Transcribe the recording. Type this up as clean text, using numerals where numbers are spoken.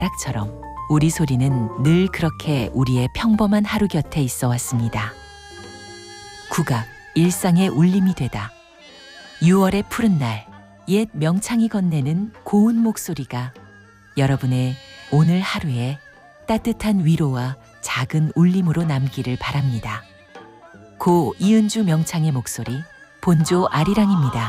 딱처럼 우리 소리는 늘 그렇게 우리의 평범한 하루 곁에 있어 왔습니다. 국악, 일상의 울림이 되다. 6월의 푸른 날, 옛 명창이 건네는 고운 목소리가 여러분의 오늘 하루에 따뜻한 위로와 작은 울림으로 남기를 바랍니다. 고 이은주 명창의 목소리, 본조 아리랑입니다.